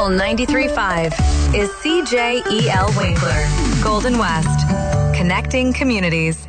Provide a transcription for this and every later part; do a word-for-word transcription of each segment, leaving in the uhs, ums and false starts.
Eagle ninety-three point five is C J E L Winkler, Golden West, connecting communities.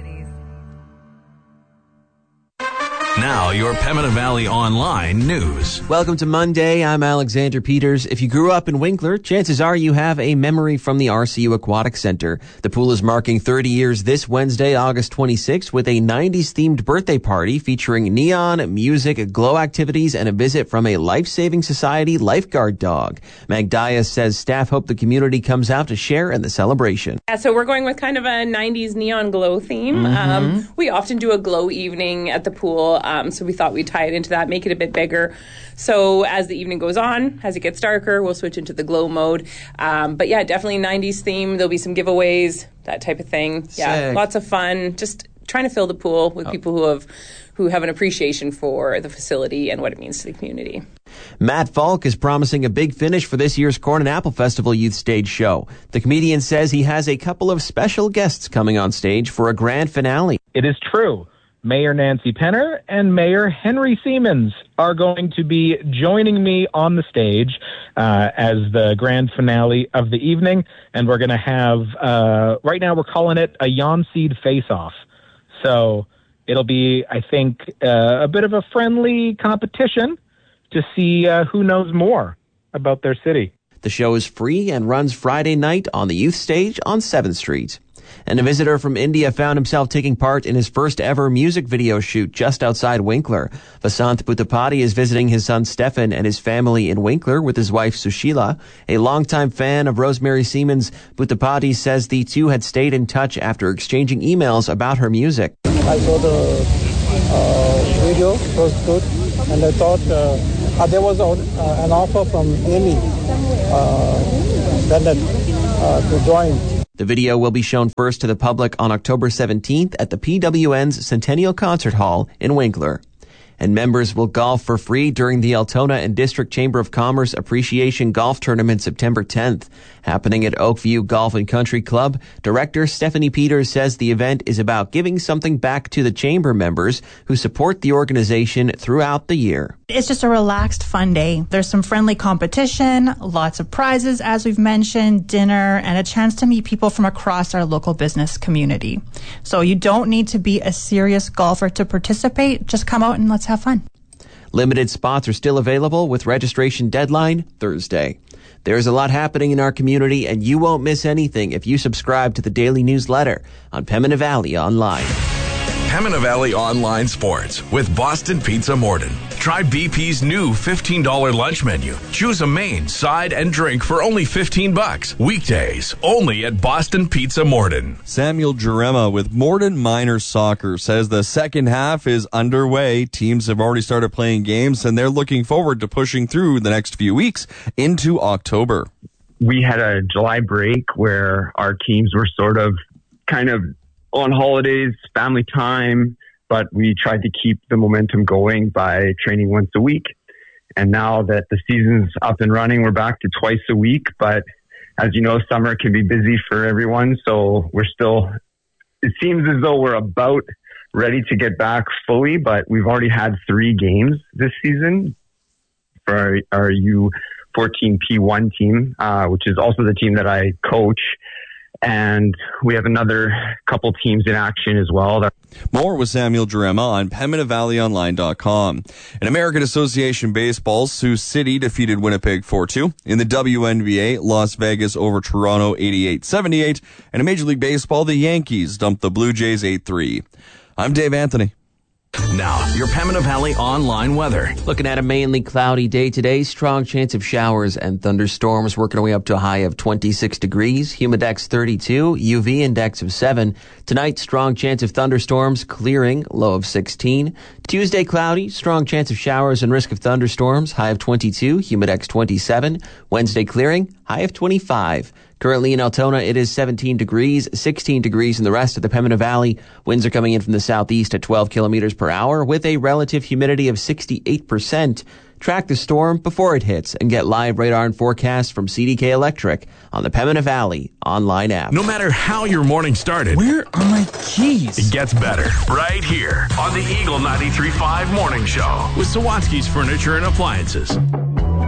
Now, your Pembina Valley Online news. Welcome to Monday. I'm Alexander Peters. If you grew up in Winkler, chances are you have a memory from the R C U Aquatic Center. The pool is marking thirty years this Wednesday, August twenty-sixth, with a nineties-themed birthday party featuring neon, music, glow activities, and a visit from a Life-Saving Society lifeguard dog. Meg Dias says staff hope the community comes out to share in the celebration. Yeah, so we're going with kind of a nineties neon glow theme. Mm-hmm. Um, we often do a glow evening at the pool. Um, so we thought we'd tie it into that, make it a bit bigger. So as the evening goes on, as it gets darker, we'll switch into the glow mode. Um, but yeah, definitely nineties theme. There'll be some giveaways, that type of thing. Yeah, Sick. Lots of fun. Just trying to fill the pool with oh. people who have who have an appreciation for the facility and what it means to the community. Matt Falk is promising a big finish for this year's Corn and Apple Festival Youth Stage Show. The comedian says he has a couple of special guests coming on stage for a grand finale. It is true. Mayor Nancy Penner and Mayor Henry Siemens are going to be joining me on the stage uh, as the grand finale of the evening. And we're going to have, uh, right now we're calling it a Yon Seed Face-Off. So it'll be, I think, uh, a bit of a friendly competition to see uh, who knows more about their city. The show is free and runs Friday night on the youth stage on seventh street. And a visitor from India found himself taking part in his first ever music video shoot just outside Winkler. Vasanth Bhuttapati is visiting his son Stefan and his family in Winkler with his wife Sushila. A longtime fan of Rosemary Siemens, Bhuttapati says the two had stayed in touch after exchanging emails about her music. I saw the uh, video, it was good, and I thought uh, uh, there was a, uh, an offer from Amy uh, Bennett uh, to join. The video will be shown first to the public on October seventeenth at the P W N's Centennial Concert Hall in Winkler. And members will golf for free during the Altona and District Chamber of Commerce Appreciation Golf Tournament September tenth. Happening at Oakview Golf and Country Club, Director Stephanie Peters says the event is about giving something back to the Chamber members who support the organization throughout the year. It's just a relaxed, fun day. There's some friendly competition, lots of prizes, as we've mentioned, dinner, and a chance to meet people from across our local business community. So you don't need to be a serious golfer to participate. Just come out and let's have fun. Limited spots are still available with registration deadline Thursday. There's a lot happening in our community, and you won't miss anything if you subscribe to the daily newsletter on Pembina Valley Online. Pembina Valley Online Sports with Boston Pizza Morden. Try B P's new fifteen dollars lunch menu. Choose a main, side, and drink for only fifteen bucks. Weekdays, only at Boston Pizza Morden. Samuel Jurema with Morden Minor Soccer says the second half is underway. Teams have already started playing games, and they're looking forward to pushing through the next few weeks into October. We had a July break where our teams were sort of kind of on holidays, family time, but we tried to keep the momentum going by training once a week. And now that the season's up and running, we're back to twice a week. But as you know, summer can be busy for everyone. So we're still, it seems as though we're about ready to get back fully, but we've already had three games this season for our, our U fourteen P one team, uh, which is also the team that I coach. And we have another couple teams in action as well. More with Samuel Jurema on Pembina Valley Online dot com. In American Association Baseball, Sioux City defeated Winnipeg four two. In the W N B A, Las Vegas over Toronto eighty-eight seventy-eight. And in Major League Baseball, the Yankees dumped the Blue Jays eight three. I'm Dave Anthony. Now, your Pembina Valley Online weather. Looking at a mainly cloudy day today, strong chance of showers and thunderstorms, working our way up to a high of twenty-six degrees, humidex thirty-two, U V index of seven. Tonight, strong chance of thunderstorms, clearing, low of sixteen. Tuesday, cloudy, strong chance of showers and risk of thunderstorms, high of twenty-two, humidex twenty-seven. Wednesday, clearing, high of twenty-five. Currently in Altona, it is seventeen degrees, sixteen degrees in the rest of the Pembina Valley. Winds are coming in from the southeast at twelve kilometers per hour with a relative humidity of sixty-eight percent. Track the storm before it hits and get live radar and forecasts from C D K Electric on the Pembina Valley online app. No matter how your morning started, where are my keys? It gets better right here on the Eagle ninety-three point five Morning Show with Sawatsky's Furniture and Appliances.